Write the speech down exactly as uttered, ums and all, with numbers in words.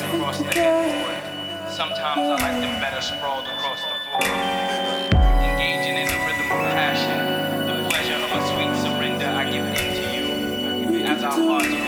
across the headboard. Sometimes I like them better sprawled across the floor. Engaging in the rhythm of passion, the pleasure of a sweet surrender I give into you. As our hearts